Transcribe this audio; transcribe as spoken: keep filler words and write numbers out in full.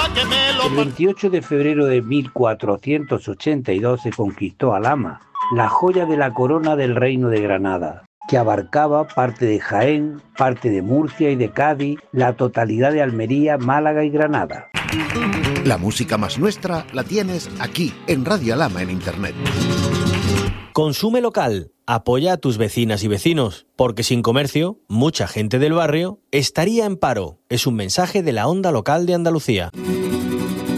que me lo... El veintiocho de febrero de mil cuatrocientos ochenta y dos se conquistó Alhama, la joya de la corona del Reino de Granada, que abarcaba parte de Jaén, parte de Murcia y de Cádiz, la totalidad de Almería, Málaga y Granada. La música más nuestra la tienes aquí, en Radio Alhama en Internet. Consume local, apoya a tus vecinas y vecinos, porque sin comercio, mucha gente del barrio estaría en paro. Es un mensaje de la Onda Local de Andalucía.